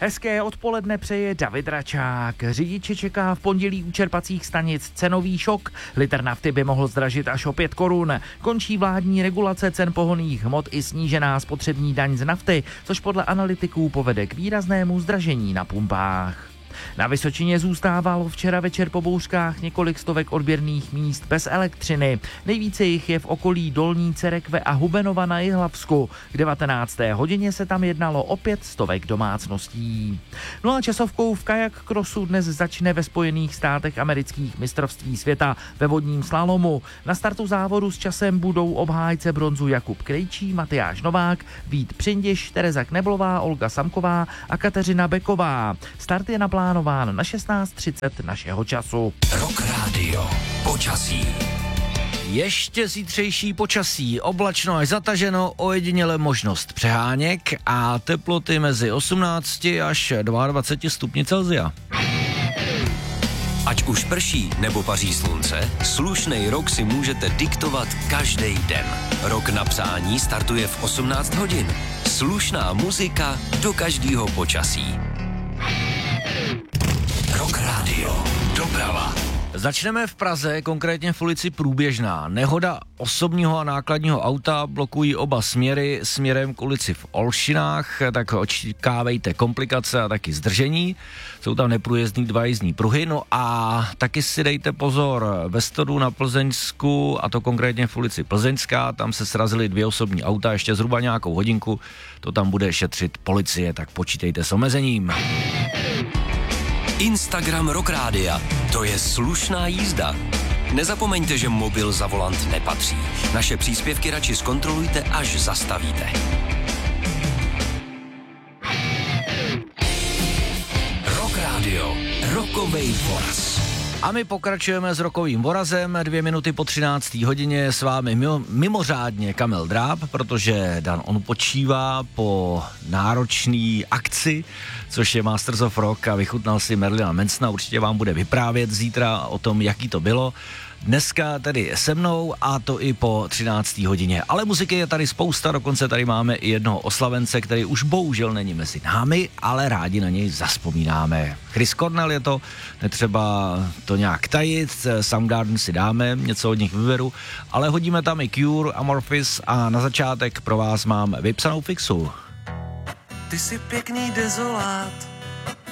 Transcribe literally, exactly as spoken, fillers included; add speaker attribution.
Speaker 1: Hezké odpoledne přeje David Račák. Řidiče čeká v pondělí u čerpacích stanic cenový šok. Litr nafty by mohl zdražit až o pět korun. Končí vládní regulace cen pohonných hmot i snížená spotřební daň z nafty, což podle analytiků povede k výraznému zdražení na pumpách. Na Vysočině zůstávalo včera večer po bouřkách několik stovek odběrných míst bez elektřiny. Nejvíce jich je v okolí Dolní Cerekve a Hubenova na Jihlavsku. K devatenácté hodině se tam jednalo o pět stovek domácností. No a časovkou v kajak crossu dnes začne ve Spojených státech amerických mistrovství světa ve vodním slalomu. Na startu závodu s časem budou obhájce bronzu Jakub Krejčí, Matyáš Novák, Vít Přindiš, Tereza Kneblová, Olga Samková a Kateřina Beková. Start je naplánován na šestnáct třicet našeho času.
Speaker 2: Rock Radio. Počasí.
Speaker 3: Ještě zítřejší počasí, oblačno až zataženo, ojediněle možnost přeháněk a teploty mezi osmnáct až dvacet dva stupni Celsia.
Speaker 2: Ať už prší nebo paří slunce, slušnej rok si můžete diktovat každý den. Rok na psání startuje v osmnáct hodin. Slušná muzika do každého počasí. Rock Radio. Doprava.
Speaker 3: Začneme v Praze, konkrétně v ulici Průběžná. Nehoda osobního a nákladního auta blokují oba směry směrem k ulici v Olšinách, tak očekávejte komplikace a taky zdržení. Jsou tam neprůjezdný dva jízdní pruhy, no a taky si dejte pozor ve Stodu na Plzeňsku, a to konkrétně v ulici Plzeňská, tam se srazily dvě osobní auta, ještě zhruba nějakou hodinku, to tam bude šetřit policie, tak počítejte s omezením.
Speaker 2: Instagram Rock Rádia. To je slušná jízda. Nezapomeňte, že mobil za volant nepatří. Naše příspěvky radši zkontrolujte, až zastavíte. Rock Radio. Rokovej voraz.
Speaker 3: A my pokračujeme s rokovým vorazem. Dvě minuty po třinácté hodině s vámi mimo, mimořádně Kamil Dráb, protože Dan on počívá po náročný akci, což je Masters of Rock, a vychutnal si Marilina Mansona. Určitě vám bude vyprávět zítra o tom, jaký to bylo. Dneska tedy se mnou, a to i po třinácté hodině. Ale muziky je tady spousta, dokonce tady máme i jednoho oslavence, který už bohužel není mezi námi, ale rádi na něj zazpomínáme. Chris Cornell je to, netřeba to nějak tajit, Soundgarden si dáme, něco od nich vyberu, ale hodíme tam i Cure, Amorphis a na začátek pro vás mám vypsanou fixu.
Speaker 4: Ty jsi pěkný dezolát,